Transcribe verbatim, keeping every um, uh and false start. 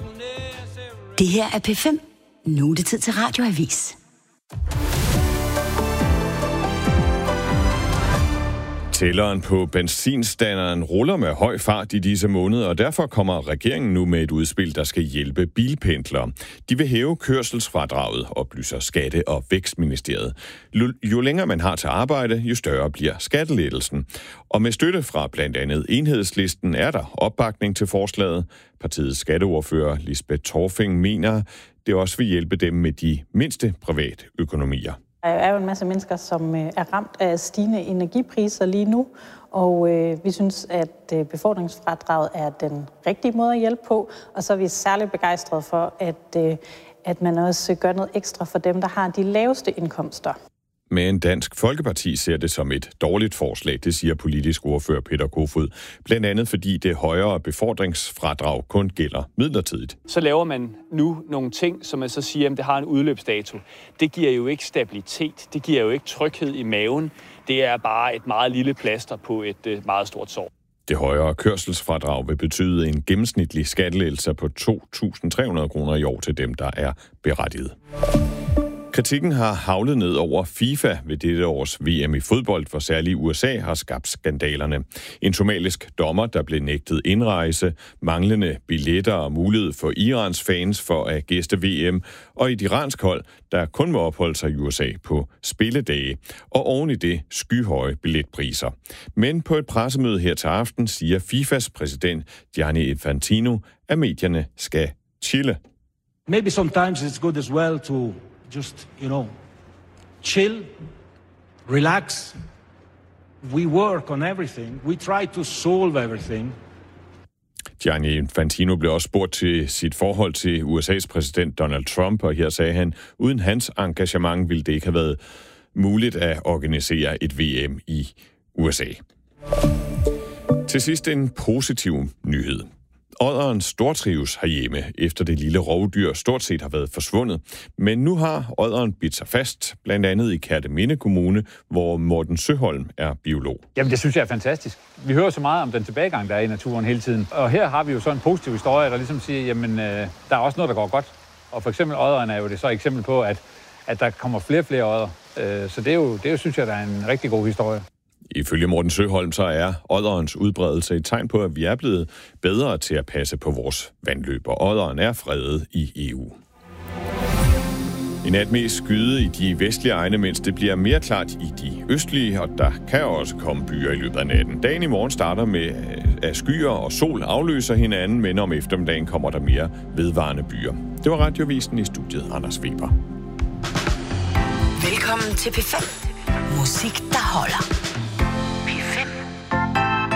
Det her er P fem. Nu er det tid til Radioavis. Tælleren på benzinstanderen ruller med høj fart i disse måneder, og derfor kommer regeringen nu med et udspil, der skal hjælpe bilpendlere. De vil hæve kørselsfradraget, oplyser Skatte- og Vækstministeriet. Jo længere man har til arbejde, jo større bliver skattelettelsen. Og med støtte fra blandt andet Enhedslisten er der opbakning til forslaget. Partiets skatteordfører Lisbeth Torfing mener, det også vil hjælpe dem med de mindste private økonomier. Der er jo en masse mennesker, som er ramt af stigende energipriser lige nu, og øh, vi synes, at befordringsfradraget er den rigtige måde at hjælpe på, og så er vi særligt begejstrede for, at, øh, at man også gør noget ekstra for dem, der har de laveste indkomster. Men Dansk Folkeparti ser det som et dårligt forslag, det siger politisk ordfører Peter Kofod. Blandt andet fordi det højere befordringsfradrag kun gælder midlertidigt. Så laver man nu nogle ting, som man så siger, at det har en udløbsdato. Det giver jo ikke stabilitet, det giver jo ikke tryghed i maven. Det er bare et meget lille plaster på et meget stort sår. Det højere kørselsfradrag vil betyde en gennemsnitlig skattelettelse på to tusind tre hundrede kroner i år til dem, der er berettiget. Kritikken har haglet ned over FIFA ved dette års V M i fodbold, hvor særligt U S A har skabt skandalerne. En somalisk dommer, der blev nægtet indrejse, manglende billetter og mulighed for Irans fans for at gæste V M, og et iransk hold, der kun må opholde sig i U S A på spilledage, og oven i det skyhøje billetpriser. Men på et pressemøde her til aften siger FIFAs præsident Gianni Infantino, at medierne skal chille. Maybe sometimes it's good as well to just, you know, chill, relax. We work on everything. We try to solve everything. Gianni Infantino blev også spurgt til sit forhold til U S A's præsident Donald Trump, og her sagde han, uden hans engagement ville det ikke have været muligt at organisere et V M i U S A. Til sidst en positiv nyhed. Odderen stortrives herhjemme, efter det lille rovdyr stort set har været forsvundet. Men nu har odderen bidt sig fast, blandt andet i Kerteminde Kommune, hvor Morten Søholm er biolog. Jamen, det synes jeg er fantastisk. Vi hører så meget om den tilbagegang, der er i naturen hele tiden. Og her har vi jo så en positiv historie, der ligesom siger, jamen, øh, der er også noget, der går godt. Og for eksempel odderen er jo det så et eksempel på, at, at der kommer flere og flere odder. Øh, så det er jo, det er jo, synes jeg, der er en rigtig god historie. Ifølge Morten Søholm, så er odderens udbredelse et tegn på, at vi er blevet bedre til at passe på vores vandløb, og odderen er fredet i E U. I nat mest skyde i de vestlige egne, mens det bliver mere klart i de østlige, og der kan også komme byer i løbet af natten. Dagen i morgen starter med, at skyer og sol afløser hinanden, men om eftermiddagen kommer der mere vedvarende byer. Det var Radiovisen, i studiet Anders Weber. Velkommen til P fem. Musik, der holder.